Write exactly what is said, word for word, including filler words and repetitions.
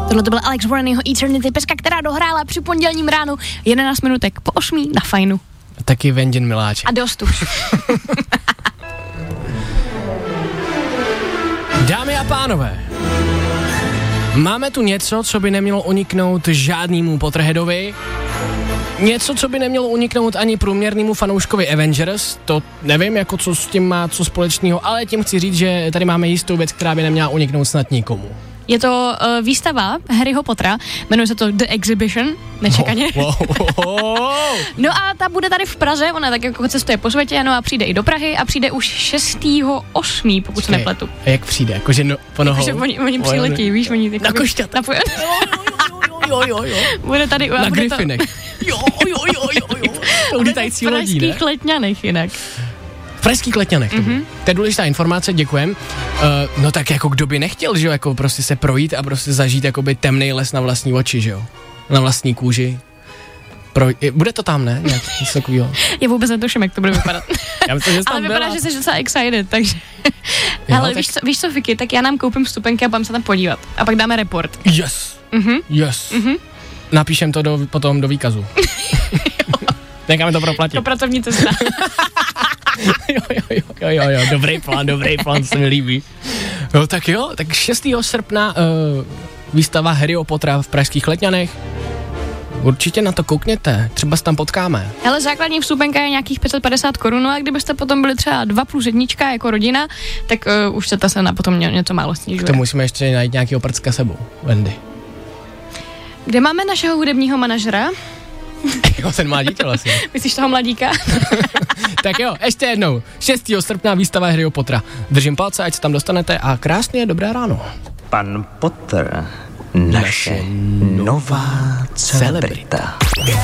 Tohle to byl Alex Warren, jeho Eternity, peska, která dohrála při pondělním ránu jedenáct minutek po osmí na Fajnu. Taky Vendin miláček. A dost už. Dámy a pánové, máme tu něco, co by nemělo uniknout žádnému Potterheadovi. Něco, co by nemělo uniknout ani průměrnému fanouškovi Avengers, to nevím, jako co s tím má co společného, ale tím chci říct, že tady máme jistou věc, která by neměla uniknout snad nikomu. Je to uh, výstava Harryho Pottera, jmenuje se to The Exhibition, nečekaně. Wow, wow, wow. No a ta bude tady v Praze, ona tak jako cestuje po světě, no a přijde i do Prahy a přijde už šestého osmého pokud se nepletu. A jak přijde? Jakože no, po nohou? Takže oni, oni přiletí, víš, oni... Na košťata. Na poje... Jo, jo, jo. Bude tady... Na bude Griffinech. To... Jo, jo, jo, jo, jo. To ulítající lodí, ne? V pražských Letňanech jinak. V pražských Letňanech, mm-hmm. To je důležitá informace, děkujem. Uh, no tak jako kdo by nechtěl, že jo, jako prostě se projít a prostě zažít jakoby temnej les na vlastní oči, že jo, na vlastní kůži. Pro, bude to tam, ne? Nějak něco takovýho. Já vůbec netuším, jak to bude vypadat. Já myslím, že ale vypadá, byla. že jsi docela excited, takže... Jo, ale tak... víš, co, víš co, Fiky, tak já nám koupím vstupenky a budeme se tam podívat. A pak dáme report. Yes. Mhm. Yes. Mhm. Napíšem to do, potom do výkazu. Necháme to proplatit. To pracovní cesta. jo, jo, jo, jo, jo, jo, dobrý plán, dobrý plán, se mi líbí. No tak jo, tak šestého srpna uh, výstava Harryho Pottera v pražských Letňanech. Určitě na to koukněte, třeba se tam potkáme. Ale základní vstupenka je nějakých pět set padesát korun, a kdybyste potom byli třeba dva plus jednička jako rodina, tak uh, už se ta cena potom ně, něco málo snižuje. To musíme ještě najít nějakýho prcka sebou, Wendy. Kde máme našeho hudebního manažera? Jo, ten má dítě vlastně. Myslíš toho mladíka? Tak jo, ještě jednou. šestého srpna výstava Harryho Pottera. Držím palce, ať se tam dostanete a krásně dobré ráno. Pan Potter, naše nová celebrita.